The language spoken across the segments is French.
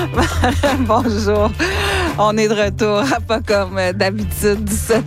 Bonjour. On est de retour, pas comme d'habitude,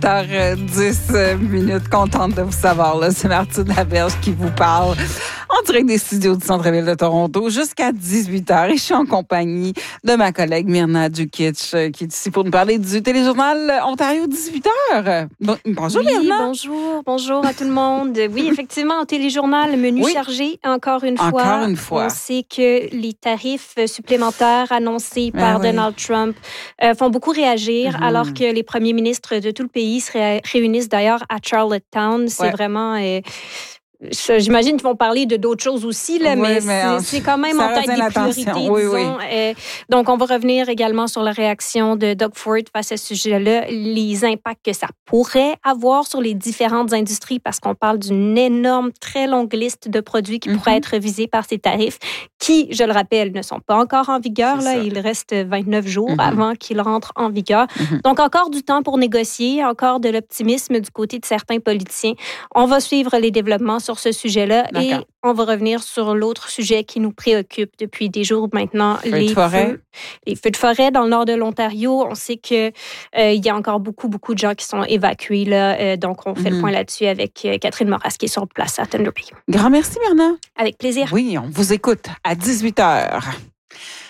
17h10. Contente de vous savoir. Là. C'est Martine Laberge qui vous parle en direct des studios du Centre-Ville de Toronto jusqu'à 18h. Et je suis en compagnie de ma collègue Myrna Dukic qui est ici pour nous parler du téléjournal Ontario 18h. Bonjour Myrna. Bonjour à tout le monde. Oui, effectivement, au téléjournal, menu chargé, encore une fois. On sait que les tarifs supplémentaires annoncés par Donald Trump font beaucoup réagir, alors que les premiers ministres de tout le pays se réunissent d'ailleurs à Charlottetown. C'est vraiment... J'imagine qu'ils vont parler de d'autres choses aussi, là, mais c'est quand même en tête des priorités, disons. Donc, on va revenir également sur la réaction de Doug Ford face à ce sujet-là, les impacts que ça pourrait avoir sur les différentes industries, parce qu'on parle d'une énorme, très longue liste de produits qui pourraient être visés par ces tarifs, qui, je le rappelle, ne sont pas encore en vigueur. Là. Il reste 29 jours avant qu'ils rentrent en vigueur. Donc, encore du temps pour négocier, encore de l'optimisme du côté de certains politiciens. On va suivre les développements sur ce sujet-là et on va revenir sur l'autre sujet qui nous préoccupe depuis des jours maintenant, les feux de forêt dans le nord de l'Ontario. On sait qu'il y a encore beaucoup de gens qui sont évacués. Là, donc, on fait le point là-dessus avec Catherine Moras qui est sur place à Thunder Bay. Grand merci, Myrna. Avec plaisir. Oui, on vous écoute à 18h.